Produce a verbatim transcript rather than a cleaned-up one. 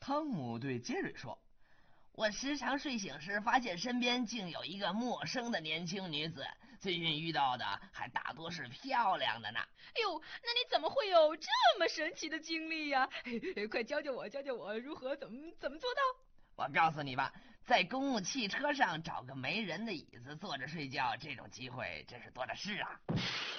汤姆对杰瑞说：“ 我时常睡醒时发现身边竟有一个陌生的年轻女子，最近遇到的还大多是漂亮的呢。” 哎呦，那你怎么会有这么神奇的经历呀？快教教我，教教我如何怎么怎么做到？ 我告诉你吧，在公共汽车上找个没人的椅子坐着睡觉，这种机会真是多的是啊。